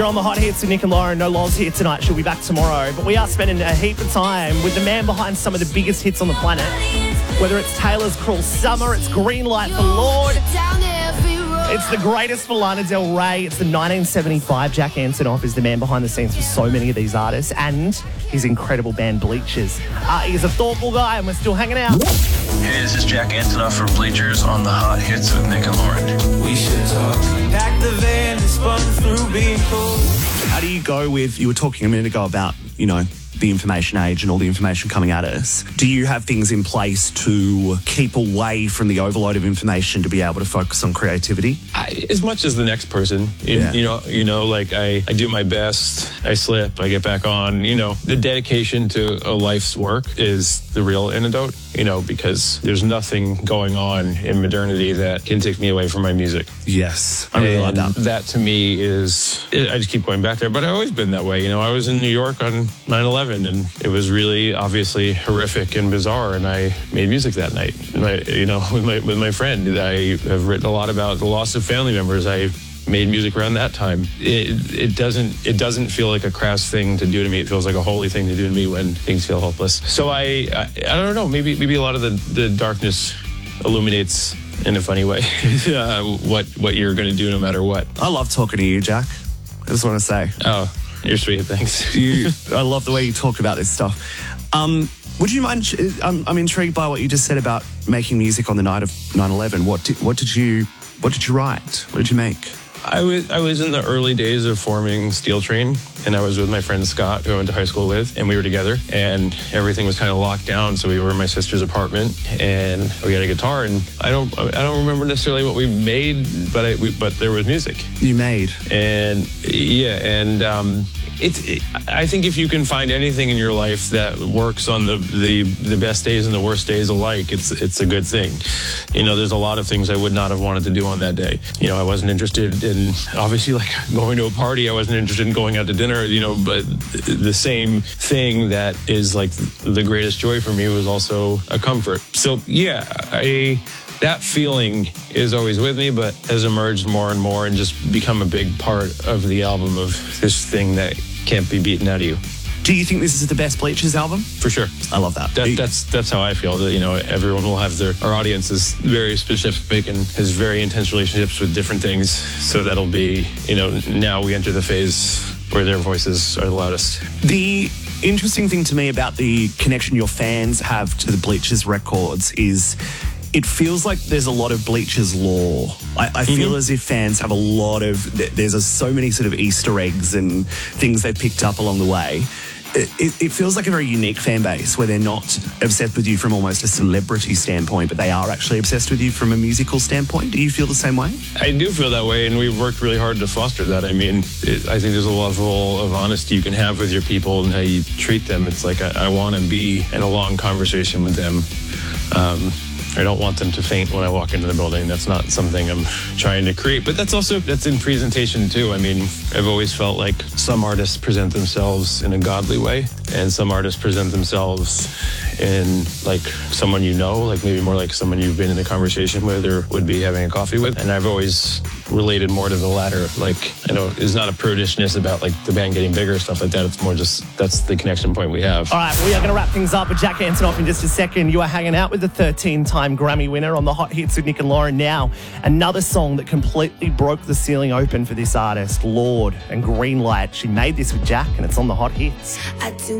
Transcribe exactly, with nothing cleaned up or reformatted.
You're on the Hot Hits with Nick and Lauren. No Loz here tonight. She'll be back tomorrow. But we are spending a heap of time with the man behind some of the biggest hits on the planet. Whether it's Taylor's Cruel Summer, it's Green Light for Lord. It's the greatest for Lana Del Rey. It's the nineteen seventy-five. Jack Antonoff is the man behind the scenes for so many of these artists and his incredible band Bleachers. Uh, he's a thoughtful guy and we're still hanging out. Hey, this is Jack Antonoff from Bleachers on the Hot Hits with Nick and Lauren. We should talk. Pack the van and spun through being cold. How do you go with, you were talking a minute ago about, you know, the information age and all the information coming at us. Do you have things in place to keep away from the overload of information to be able to focus on creativity? I, as much as the next person, you, Yeah. you know, you know, like I, I do my best, I slip, I get back on, you know, the dedication to a life's work is the real antidote, you know, because there's nothing going on in modernity that can take me away from my music. Yes. I really like And that. that to me is, I just keep going back there, but I've always been that way. You know, I was in New York on nine eleven and it was really obviously horrific and bizarre. And I made music that night, my, you know, with my, with my friend. I have written a lot about the loss of family members. I made music around that time. It, it doesn't it doesn't feel like a crass thing to do to me. It feels like a holy thing to do to me when things feel hopeless. So I, I, I don't know, maybe, maybe a lot of the, the darkness illuminates in a funny way uh, what what you're going to do no matter what. I love talking to you, Jack. I just want to say. Oh, you're sweet. Thanks. You, I love the way you talk about this stuff. Um, would you mind, I'm, I'm intrigued by what you just said about making music on the night of nine eleven. What did, what did you, what did you write? What did you make? I was I was in the early days of forming Steel Train, and I was with my friend Scott, who I went to high school with, and we were together, and everything was kind of locked down. So we were in my sister's apartment, and we had a guitar, and I don't I don't remember necessarily what we made, but I, we, but there was music. You made. And yeah, and um, it's it, I think if you can find anything in your life that works on the, the the best days and the worst days alike, it's it's a good thing. You know, there's a lot of things I would not have wanted to do on that day. You know, I wasn't interested in obviously like going to a party. I wasn't interested in going out to dinner. You know, but the same thing that is like the greatest joy for me was also a comfort. So yeah, I. That feeling is always with me, but has emerged more and more and just become a big part of the album of this thing that can't be beaten out of you. Do you think this is the best Bleachers album? For sure. I love that. that that's that's how I feel. That, you know, everyone will have their, our audience is very specific and has very intense relationships with different things. So that'll be, you know, now we enter the phase where their voices are the loudest. The interesting thing to me about the connection your fans have to the Bleachers records is it feels like there's a lot of Bleachers lore. I, I feel mm-hmm. as if fans have a lot of, there's a, so many sort of Easter eggs and things they've picked up along the way. It, it, it feels like a very unique fan base where they're not obsessed with you from almost a celebrity standpoint, but they are actually obsessed with you from a musical standpoint. Do you feel the same way? I do feel that way, and we've worked really hard to foster that. I mean, it, I think there's a level of honesty you can have with your people and how you treat them. It's like I, I want to be in a long conversation with them. Um, I don't want them to faint when I walk into the building. That's not something I'm trying to create, but that's also, that's in presentation too. I mean, I've always felt like some artists present themselves in a godly way and some artists present themselves in like someone you know, like maybe more like someone you've been in a conversation with or would be having a coffee with. And I've always related more to the latter. Like, I know it's not a prudishness about like the band getting bigger or stuff like that. It's more just, that's the connection point we have. All right, we are going to wrap things up with Jack Antonoff in just a second. You are hanging out with the thirteen-time Grammy winner on the Hot Hits with Nick and Lauren now. Another song that completely broke the ceiling open for this artist, Lord and Green Light. She made this with Jack and it's on the Hot Hits. I do